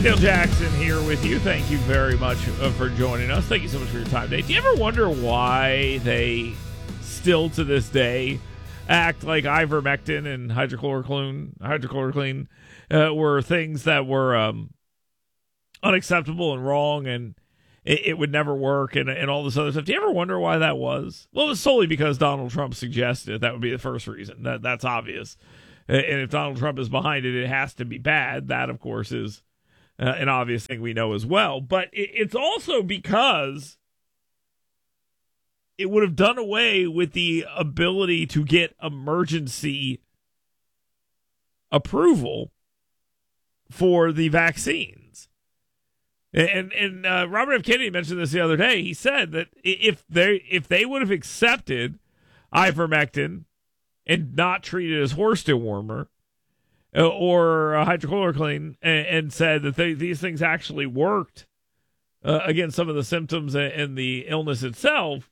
Dale Jackson here with you. Thank you very much for joining us. Thank you so much for your time today. Do you ever wonder why they still to this day act like ivermectin and hydrochloroquine were things that were unacceptable and wrong, and it would never work, and all this other stuff? Do you ever wonder why that was? Well, it was solely because Donald Trump suggested it. That would be the first reason. That's obvious. And if Donald Trump is behind it, it has to be bad. That, of course, is an obvious thing we know as well. But it's also because it would have done away with the ability to get emergency approval for the vaccines. And Robert F. Kennedy mentioned this the other day. He said that if they would have accepted ivermectin and not treated it as horse dewormer or hydrochloroquine, and said that these things actually worked against some of the symptoms and the illness itself,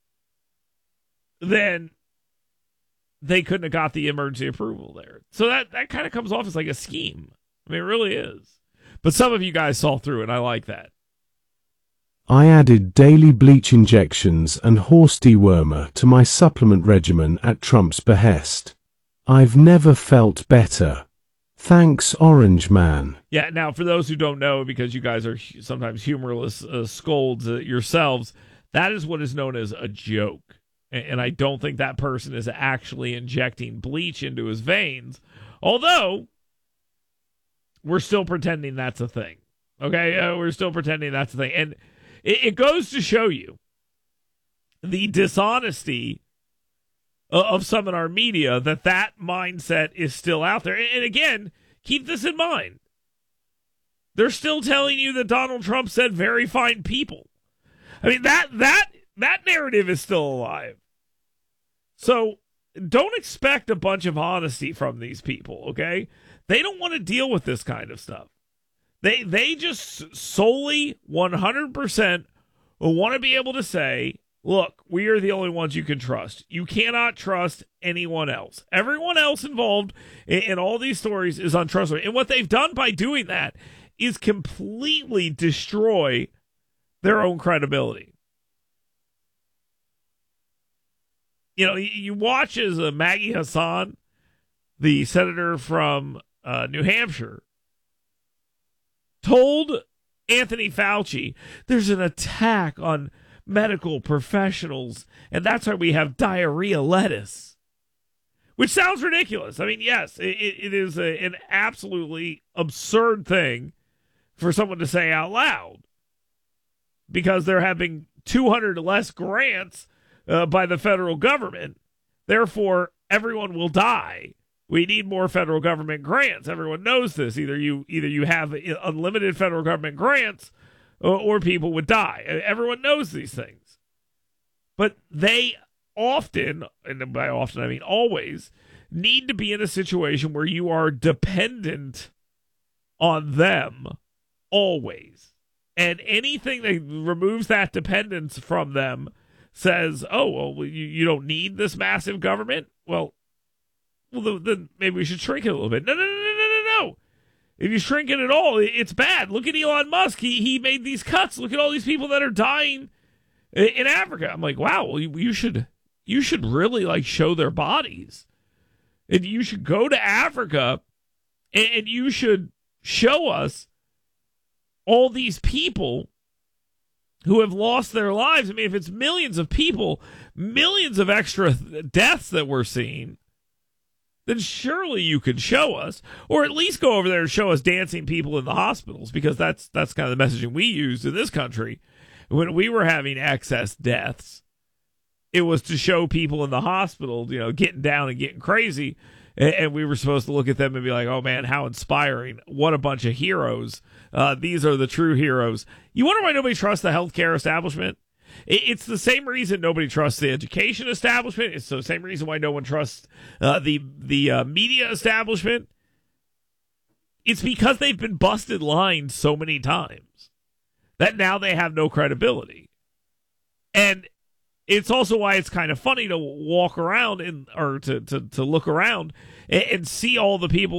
then they couldn't have got the emergency approval there. So that kind of comes off as like a scheme. I mean, it really is. But some of you guys saw through it. I like that. I added daily bleach injections and horse dewormer to my supplement regimen at Trump's behest. I've never felt better. Thanks, Orange Man. Yeah, now, for those who don't know, because you guys are sometimes humorless scolds yourselves, that is what is known as a joke. And I don't think that person is actually injecting bleach into his veins, although we're still pretending that's a thing. Okay? We're still pretending that's a thing. And it goes to show you the dishonesty of some in our media, that mindset is still out there. And again, keep this in mind. They're still telling you that Donald Trump said very fine people. I mean, that narrative is still alive. So don't expect a bunch of honesty from these people, okay? They don't want to deal with this kind of stuff. They just solely 100% want to be able to say, look, we are the only ones you can trust. You cannot trust anyone else. Everyone else involved in all these stories is untrustworthy. And what they've done by doing that is completely destroy their own credibility. You know, you watch as Maggie Hassan, the senator from New Hampshire, told Anthony Fauci there's an attack on medical professionals, and that's why we have diarrhea lettuce, which sounds ridiculous. I mean, yes, it is an absolutely absurd thing for someone to say out loud, because they're having 200 less grants by the federal government. Therefore, everyone will die. We need more federal government grants. Everyone knows this. Either you have unlimited federal government grants, or people would die. Everyone knows these things. But they often, and by often I mean always, need to be in a situation where you are dependent on them always. And anything that removes that dependence from them says, oh, well, you don't need this massive government? Well, then maybe we should shrink it a little bit. No. If you shrink it at all, it's bad. Look at Elon Musk. He made these cuts. Look at all these people that are dying in Africa. I'm like, wow, well, you should really like show their bodies. And you should go to Africa and you should show us all these people who have lost their lives. I mean, if it's millions of people, millions of extra deaths that we're seeing, then surely you could show us, or at least go over there and show us dancing people in the hospitals, because that's kind of the messaging we used in this country. When we were having excess deaths, it was to show people in the hospital, getting down and getting crazy, and we were supposed to look at them and be like, oh man, how inspiring. What a bunch of heroes. These are the true heroes. You wonder why nobody trusts the healthcare establishment? It's the same reason nobody trusts the education establishment. It's the same reason why no one trusts the media establishment. It's because they've been busted lines so many times that now they have no credibility. And it's also why it's kind of funny to walk around or to look around and see all the people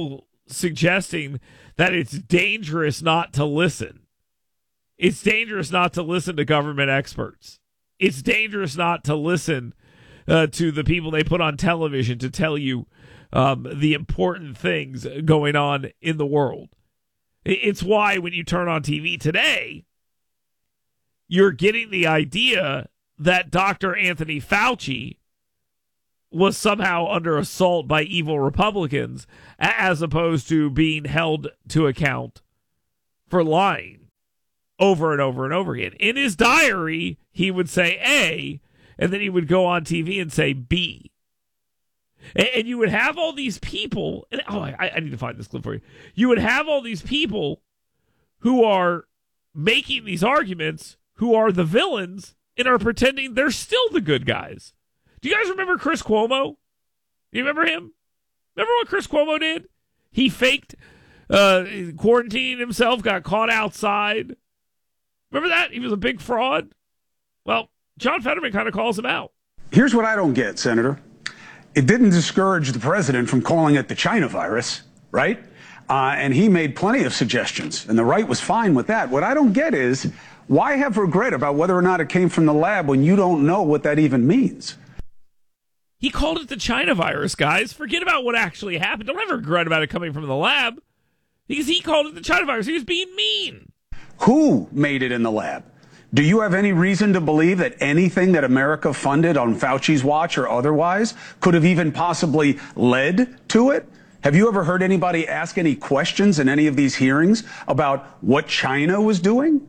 suggesting that it's dangerous not to listen. It's dangerous not to listen to government experts. It's dangerous not to listen to the people they put on television to tell you the important things going on in the world. It's why when you turn on TV today, you're getting the idea that Dr. Anthony Fauci was somehow under assault by evil Republicans as opposed to being held to account for lying over and over and over again. In his diary, he would say A, and then he would go on TV and say B. And you would have all these people, and I need to find this clip for you. You would have all these people who are making these arguments, who are the villains, and are pretending they're still the good guys. Do you guys remember Chris Cuomo? You remember him? Remember what Chris Cuomo did? He faked quarantining himself, got caught outside. Remember that? He was a big fraud. Well, John Fetterman kind of calls him out. Here's what I don't get, Senator. It didn't discourage the president from calling it the China virus, right? And he made plenty of suggestions, and the right was fine with that. What I don't get is, why have regret about whether or not it came from the lab when you don't know what that even means? He called it the China virus, guys. Forget about what actually happened. Don't have regret about it coming from the lab, because he called it the China virus. He was being mean. Who made it in the lab? Do you have any reason to believe that anything that America funded on Fauci's watch or otherwise could have even possibly led to it? Have you ever heard anybody ask any questions in any of these hearings about what China was doing?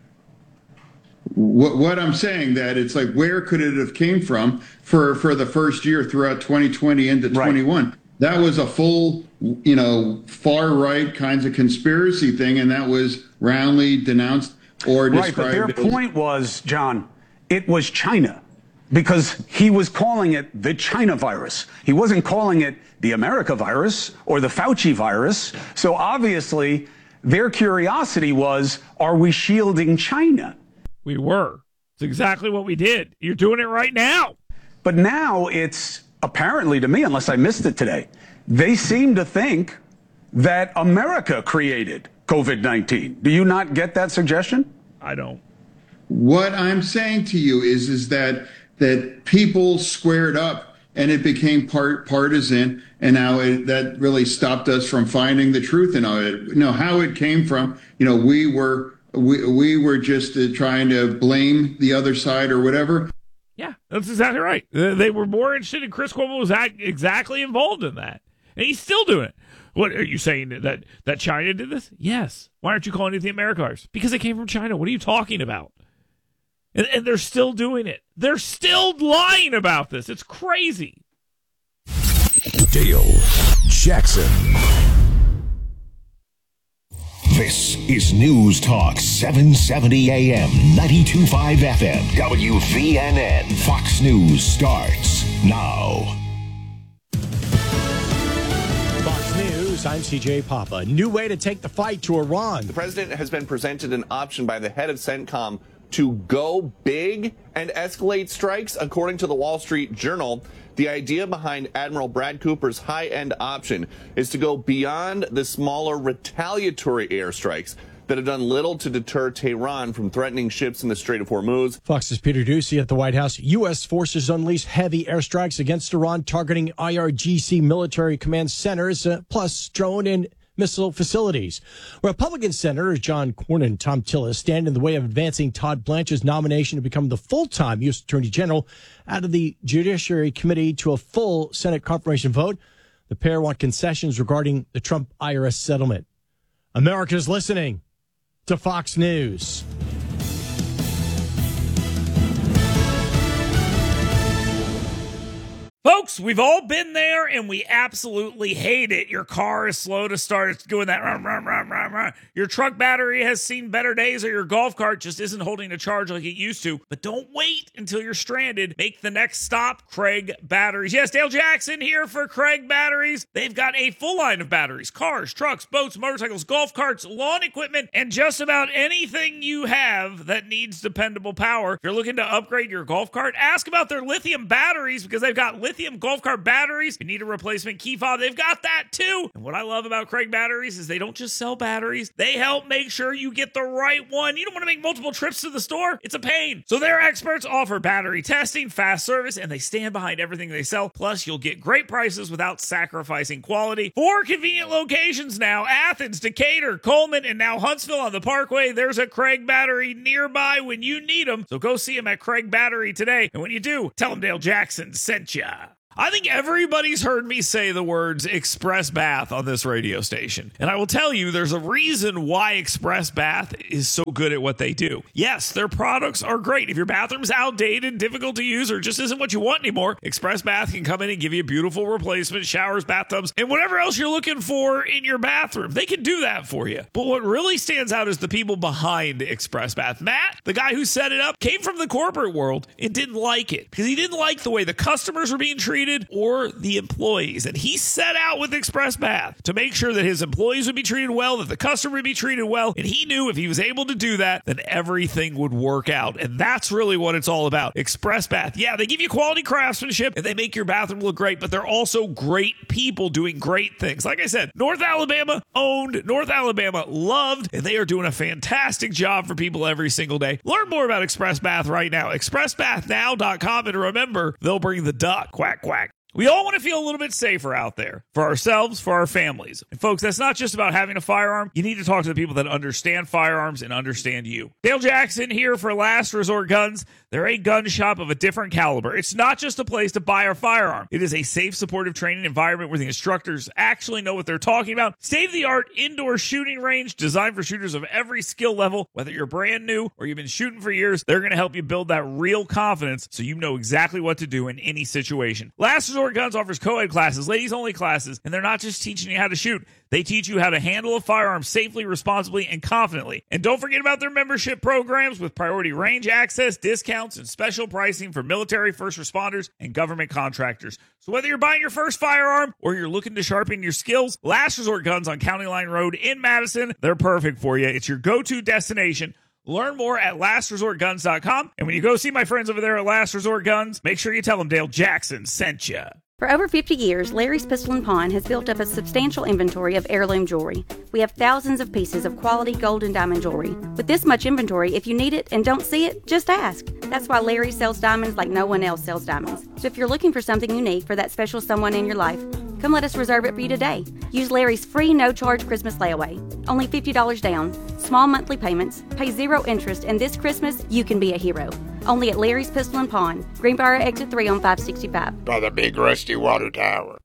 What I'm saying, that it's like, where could it have came from for the first year throughout 2020 into 21? Right. That was a full, far right kinds of conspiracy thing, and that was roundly denounced or described. Right, but their point was, John, it was China, because he was calling it the China virus. He wasn't calling it the America virus or the Fauci virus. So obviously, their curiosity was, are we shielding China? We were. It's exactly what we did. You're doing it right now. But now it's apparently, to me, unless I missed it today, they seem to think that America created COVID-19. Do you not get that suggestion? I don't. What I'm saying to you is that people squared up and it became partisan, and now that really stopped us from finding the truth in it. How it came from. We were just trying to blame the other side or whatever. Yeah, that's exactly right. They were more interested in Chris Cuomo was exactly involved in that, and he's still doing it. What are you saying, that China did this? Yes. Why aren't you calling it the America virus? Because it came from China. What are you talking about? And they're still doing it. They're still lying about this. It's crazy. Dale Jackson. This is News Talk 770 AM, 92.5 FM, WVNN. Fox News starts now. Fox News, I'm CJ Papa. New way to take the fight to Iran. The president has been presented an option by the head of CENTCOM to go big and escalate strikes. According to the Wall Street Journal, the idea behind Admiral Brad Cooper's high-end option is to go beyond the smaller retaliatory airstrikes that have done little to deter Tehran from threatening ships in the Strait of Hormuz. Fox's Peter Doocy at the White House. U.S. forces unleashed heavy airstrikes against Iran, targeting IRGC military command centers, plus drone and missile facilities. Republican Senators John Cornyn and Tom Tillis stand in the way of advancing Todd Blanche's nomination to become the full-time U.S. Attorney General out of the Judiciary Committee to a full Senate confirmation vote. The pair want concessions regarding the Trump IRS settlement. America's listening to Fox News. Folks, we've all been there, and we absolutely hate it. Your car is slow to start. It's doing that rum, rum, rum, rum, Your truck battery has seen better days, or your golf cart just isn't holding a charge like it used to. But don't wait until you're stranded. Make the next stop Craig Batteries. Yes, Dale Jackson here for Craig Batteries. They've got a full line of batteries, cars, trucks, boats, motorcycles, golf carts, lawn equipment, and just about anything you have that needs dependable power. If you're looking to upgrade your golf cart, ask about their lithium batteries, because they've got lithium golf cart batteries. If you need a replacement key fob, they've got that too. And what I love about Craig Batteries is they don't just sell batteries. They help make sure you get the right one. You don't want to make multiple trips to the store. It's a pain. So their experts offer battery testing, fast service, and they stand behind everything they sell. Plus, you'll get great prices without sacrificing quality. 4 convenient locations now: Athens, Decatur, Coleman, and now Huntsville on the Parkway. There's a Craig Battery nearby when you need them. So go see them at Craig Battery today. And when you do, tell them Dale Jackson sent ya. I think everybody's heard me say the words Express Bath on this radio station. And I will tell you, there's a reason why Express Bath is so good at what they do. Yes, their products are great. If your bathroom's outdated, difficult to use, or just isn't what you want anymore, Express Bath can come in and give you a beautiful replacement, showers, bathtubs, and whatever else you're looking for in your bathroom. They can do that for you. But what really stands out is the people behind Express Bath. Matt, the guy who set it up, came from the corporate world and didn't like it because he didn't like the way the customers were being treated or the employees. And he set out with Express Bath to make sure that his employees would be treated well, that the customer would be treated well. And he knew if he was able to do that, then everything would work out. And that's really what it's all about. Express Bath. Yeah, they give you quality craftsmanship and they make your bathroom look great, but they're also great people doing great things. Like I said, North Alabama owned, North Alabama loved, and they are doing a fantastic job for people every single day. Learn more about Express Bath right now. ExpressBathNow.com. And remember, they'll bring the duck. Quack, quack. We all want to feel a little bit safer out there for ourselves, for our families. And folks, that's not just about having a firearm. You need to talk to the people that understand firearms and understand you. Dale Jackson here for Last Resort Guns. They're a gun shop of a different caliber. It's not just a place to buy a firearm. It is a safe, supportive training environment where the instructors actually know what they're talking about. State-of-the-art indoor shooting range designed for shooters of every skill level. Whether you're brand new or you've been shooting for years, they're going to help you build that real confidence so you know exactly what to do in any situation. Last Resort Guns offers co-ed classes, ladies-only classes, and they're not just teaching you how to shoot. They teach you how to handle a firearm safely, responsibly, and confidently. And don't forget about their membership programs with priority range access, discounts, and special pricing for military, first responders, and government contractors. So whether you're buying your first firearm or you're looking to sharpen your skills, Last Resort Guns on County Line Road in Madison, they're perfect for you. It's your go-to destination. Learn more at lastresortguns.com. And when you go see my friends over there at Last Resort Guns, make sure you tell them Dale Jackson sent you. For over 50 years, Larry's Pistol & Pawn has built up a substantial inventory of heirloom jewelry. We have thousands of pieces of quality gold and diamond jewelry. With this much inventory, if you need it and don't see it, just ask. That's why Larry sells diamonds like no one else sells diamonds. So if you're looking for something unique for that special someone in your life, come let us reserve it for you today. Use Larry's free no-charge Christmas layaway. Only $50 down, small monthly payments, pay 0 interest, and this Christmas, you can be a hero. Only at Larry's Pistol & Pawn, Greenbrier Exit 3 on 565. By the big rusty water tower.